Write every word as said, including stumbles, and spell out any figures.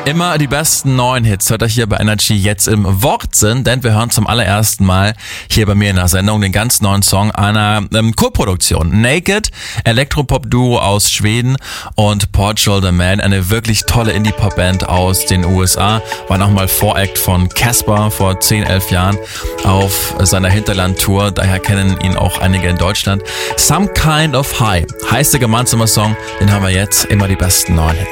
Immer die besten neuen Hits hört ihr hier bei Energy jetzt im Wortsinn, denn wir hören zum allerersten Mal hier bei mir in der Sendung den ganz neuen Song einer ähm, Co-Produktion. Naked, Elektropop-Duo aus Schweden, und Portugal the Man, eine wirklich tolle Indie-Pop-Band aus den U S A, war nochmal Voract von Casper vor zehn, elf Jahren auf seiner Hinterland-Tour, daher kennen ihn auch einige in Deutschland. Some Kind of High heißt der gemeinsame Song, den haben wir jetzt, immer die besten neuen Hits.